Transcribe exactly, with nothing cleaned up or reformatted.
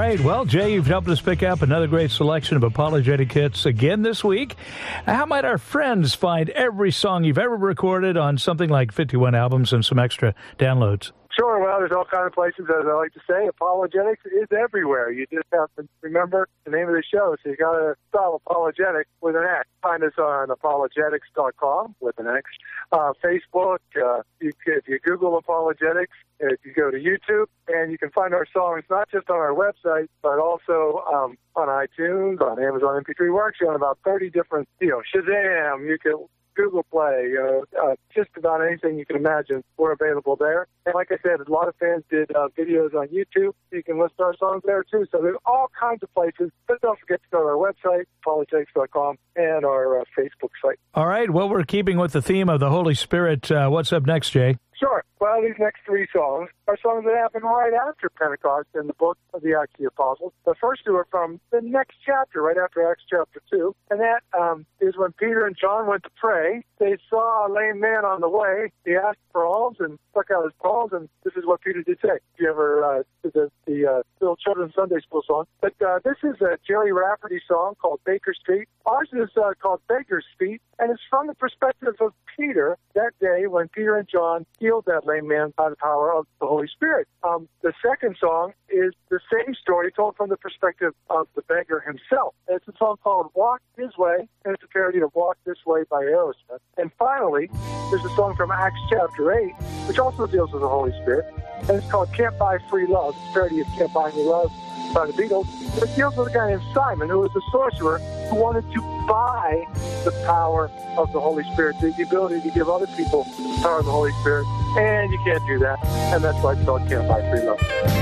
right. Well, Jay, you've helped us pick up another great selection of apologetic hits again this week. How might our friends find every song you've ever recorded on something like fifty-one albums and some extra downloads? Sure. Well, there's all kinds of places, as I like to say. Apologetics is everywhere. You just have to remember the name of the show. So you got to spell apologetic with an X. Find us on apologetics dot com with an X. Uh, Facebook, uh, you, if you Google apologetics, if you go to YouTube, and you can find our songs not just on our website, but also um, on iTunes, on Amazon M P three. We're actually on about thirty different, you know, Shazam. You can Google Play, uh, uh, just about anything you can imagine, we're available there. And like I said, a lot of fans did uh, videos on YouTube. You can list our songs there, too. So there's all kinds of places. But don't forget to go to our website, apologetics dot com, and our uh, Facebook site. All right. Well, we're keeping with the theme of the Holy Spirit. Uh, what's up next, Jay? Sure. Well, these next three songs are songs that happened right after Pentecost in the book of the Acts of the Apostles. The first two are from the next chapter, right after Acts chapter two. And that um, is when Peter and John went to pray. They saw a lame man on the way. He asked for alms and stuck out his palms, and this is what Peter did say. If you ever uh, did the, the uh, little children's Sunday school song. But uh, this is a Jerry Rafferty song called Baker Street. Ours is uh, called Baker's Feet, and it's from the perspective of Peter that day when Peter and John healed that lame man by the power of the Holy Spirit. Um, the second song is the same story told from the perspective of the beggar himself. And it's a song called Walk His Way, and it's a parody of Walk This Way by Aerosmith. And finally, there's a song from Acts chapter eight, which also deals with the Holy Spirit, and it's called Can't Buy Free Love. It's a parody of Can't Buy Me Love by the Beatles. It deals with a guy named Simon, who was a sorcerer who wanted to buy the power of the Holy Spirit, the ability to give other people the power of the Holy Spirit, and you can't do that, and that's why it's called Can't Buy Free Love.